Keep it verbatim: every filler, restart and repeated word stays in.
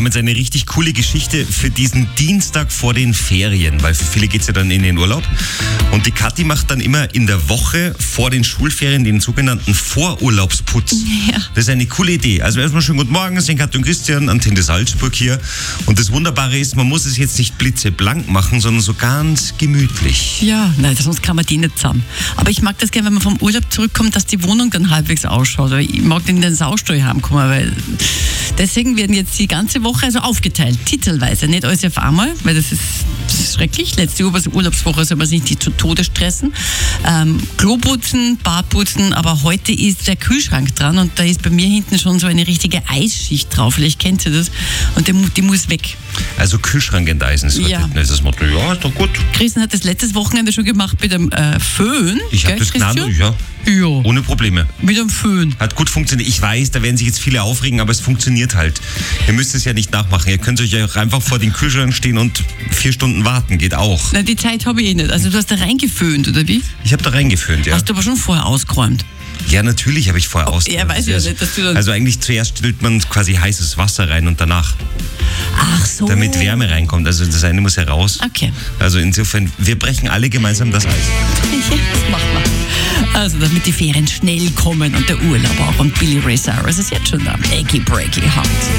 haben jetzt eine richtig coole Geschichte für diesen Dienstag vor den Ferien, weil für viele geht es ja dann in den Urlaub. Und die Kathi macht dann immer in der Woche vor den Schulferien den sogenannten Vorurlaubsputz. Ja. Das ist eine coole Idee. Also erstmal schönen guten Morgen, das sind Kathi und Christian, Antenne Salzburg hier. Und das Wunderbare ist, man muss es jetzt nicht blitzeblank machen, sondern so ganz gemütlich. Ja, nein, sonst kann man die nicht zusammen. Aber ich mag das gerne, wenn man vom Urlaub zurückkommt, dass die Wohnung dann halbwegs ausschaut. Ich mag den in den Saustall heimkommen, weil deswegen werden jetzt die ganze Woche also aufgeteilt, titelweise, nicht alles auf einmal, weil das ist, das ist schrecklich. Letzte Urlaubswoche soll man sich nicht zu Tode stressen. Ähm, Klo putzen, Bad putzen, aber heute ist der Kühlschrank dran und da ist bei mir hinten schon so eine richtige Eisschicht drauf. Vielleicht kennt ihr das. Und die, die muss weg. Also Kühlschrank enteisen ist Ja. das ist das Motto. Ja, ist doch gut. Christian hat das letztes Wochenende schon gemacht mit dem äh, Föhn. Ich habe gell, das Christian? genannt, ja. Ja, Ohne Probleme. mit dem Föhn. Hat gut funktioniert. Ich weiß, da werden sich jetzt viele aufregen, aber es funktioniert halt. Ihr müsst es ja nicht nachmachen. Ihr könnt euch ja auch einfach vor den Kühlschrank stehen und vier Stunden warten. Geht auch. Na, die Zeit habe ich eh nicht. Also du hast da reingeföhnt, oder wie? Ich habe da reingeföhnt, ja. Hast du aber schon vorher ausgeräumt. Ja, natürlich habe ich vorher ausgeräumt. Ja, weiß ich ja nicht, dass du dann... Also eigentlich zuerst stellt man quasi heißes Wasser rein und danach, Ach so. damit Wärme reinkommt. Also das eine muss heraus. Okay. Also insofern, wir brechen alle gemeinsam das Eis. Das machen wir. Also, damit die Ferien schnell kommen und der Urlaub auch. Und Billy Ray Cyrus ist jetzt schon da. Achy Breaky Heart.